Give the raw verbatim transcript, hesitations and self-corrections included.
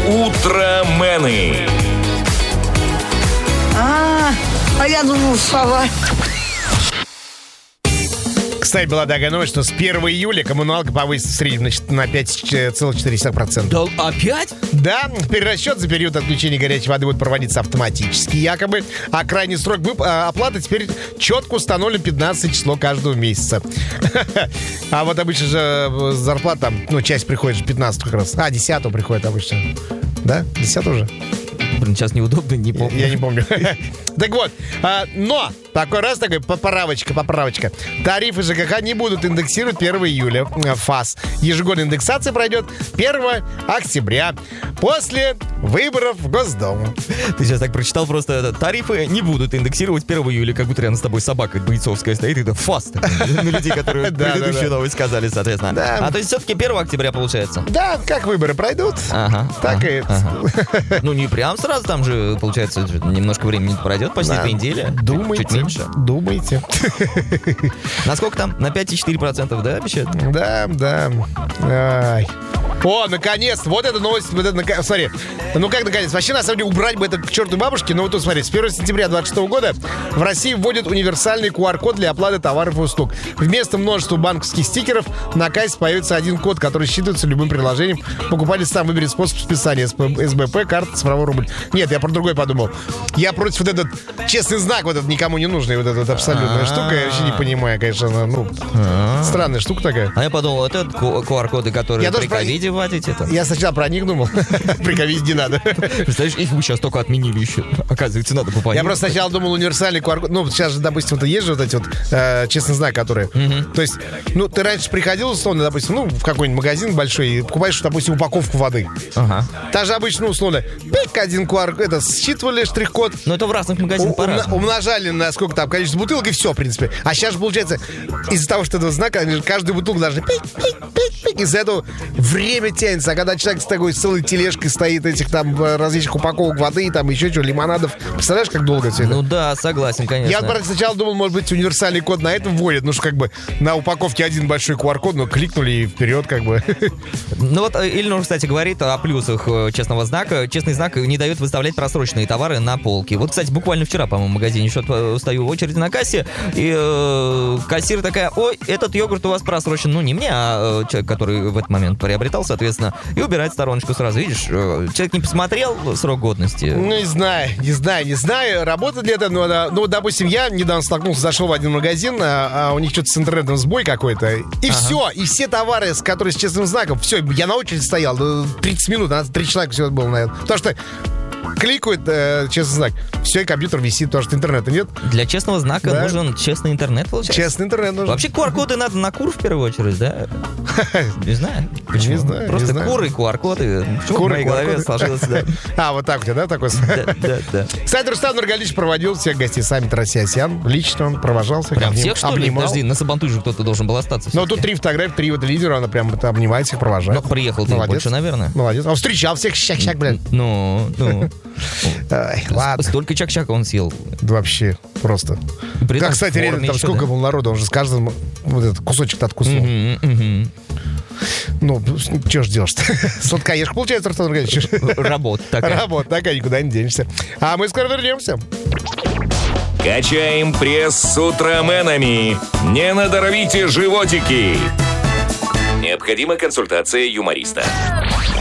Утромены. А, а я думал, сова. Кстати, была такая новость, что с первого июля коммуналка повысится в среднем значит, на пять целых четыре десятых процента. Да, опять? Да, перерасчет за период отключения горячей воды будет проводиться автоматически, якобы. А крайний срок вып- оплаты теперь четко установлен пятнадцатое число каждого месяца. А вот обычно же зарплата, там, ну, часть приходит же пятнадцатого как раз. А, десятого приходит обычно. Да? десятого уже? Блин, сейчас неудобно, не помню. Я не помню. Так вот, а, но такой раз такой поправочка, поправочка. Тарифы ЖКХ не будут индексировать первого июля. ФАС. Ежегодная индексация пройдет первого октября после выборов в Госдуму. Ты сейчас так прочитал просто это. Тарифы не будут индексировать первого июля, как будто рядом с тобой собака бойцовская стоит, и это ФАС. На людей, которые предыдущую новость сказали, соответственно. А то есть все-таки первого октября получается? Да, как выборы пройдут, так и... Ну не прям сразу, там же, получается, немножко времени пройдет, почти две недели. Думайте. Чуть меньше. Думайте. Насколько там? На пять целых четыре десятых процента, да, обещают? Да, да. Ай. О, наконец, вот эта новость, вот это, нак- смотри, ну как наконец, вообще на самом деле убрать бы это к черту бабушки, но вот тут смотри, с первого сентября двадцать шестого года в России вводят универсальный ку ар-код для оплаты товаров и услуг. Вместо множества банковских стикеров на кассе появится один код, который считывается любым приложением. Покупатель сам выберет способ списания: эс бэ пэ, карта, цифровой рубль. Нет, я про другой подумал. Я против вот этот честный знак, вот этот никому не нужный, вот эта вот абсолютная штука, я вообще не понимаю, конечно, она, ну, странная штука такая. А я подумал, это ку ар-коды, которые при ковиде вводить это. Я сначала про них думал. При ковиде не надо. Представляешь, их вы сейчас только отменили еще. Оказывается, надо попасть. Я просто сначала думал универсальный ку ар-код. Ну, сейчас же, допустим, вот есть же вот эти вот э, честный знак, которые. То есть, ну, ты раньше приходил, условно, допустим, ну, в какой-нибудь магазин большой и покупаешь, допустим, упаковку воды. Ага. Та же обычно, условно, пик, один ку ар-код, это считывали штрих-код. Но это в разных магазинах по-разному. Умножали на сколько там количество бутылок, и все, в принципе. А сейчас же, получается, из-за того, что этого знака, они же каждую бутылку должны пик-пик-пик-пик. Из-за этого время тянется. А когда человек с такой целой тележкой стоит этих там различных упаковок воды, там еще что, лимонадов. Представляешь, как долго все это? Ну да, согласен, конечно. Я вот сначала думал, может быть, универсальный код на этом вводят. Ну что, как бы, на упаковке один большой ку ар-код, но кликнули и вперед, как бы. Ну вот Ильнур, кстати, говорит о плюсах честного знака. Честный знак не дает выставлять просроченные товары на полке. Вот, кстати, буквально вчера, по-моему, в магазине что-то стою в очереди на кассе, и э, кассир такая: ой, этот йогурт у вас просрочен. Ну, не мне, а э, человек, который в этот момент приобретал, соответственно, и убирает в стороночку сразу. Видишь, э, человек не посмотрел срок годности. Ну, не знаю, не знаю, не знаю, работает ли это, но, ну, допустим, я недавно столкнулся, зашел в один магазин, а, а у них что-то с интернетом сбой какой-то, и ага. все, и все товары, с которые с честным знаком, все, я на очереди стоял, тридцать минут, надо три человека всего было, наверное, потому что кликают э, честный знак, все, и компьютер висит, потому что интернета нет. Для честного знака да. нужен честный интернет, получается? Честный интернет нужен. Вообще ку ар-коды надо на кур в первую очередь, да? Не знаю. Почему? Не знаю. Просто не куры и ку ар-коды. Почему в моей голове сложилось, да? А, вот так у тебя, да, такой? Да, да, да. Кстати, Рустам Нургалиевич проводил всех гостей саммита «Россия-Осян». Лично он провожал всех. Прям всех, что ли? Подожди, на Сабантуй же кто-то должен был остаться. Ну, тут три фотографии, три вот лидера, она прям обнимает всех, провожает. Ну, приехал ты больше, наверное. Молодец. Он встречал всех, щак-щак, блин. Ну, ну. Ай, ладно. Столько чак-чака он съел. Вообще, просто. Как, кстати, реально, там сколько было народу, он же с каждым вот этот кусочек-то откусил. Ну, что ж делаешь-то? Сладкоежка получается, Рустам Нургалиевич? Работа такая. Работа такая, никуда не денешься. А мы скоро вернемся. Качаем пресс с утроменами. Не надоровите животики. Необходима консультация юмориста.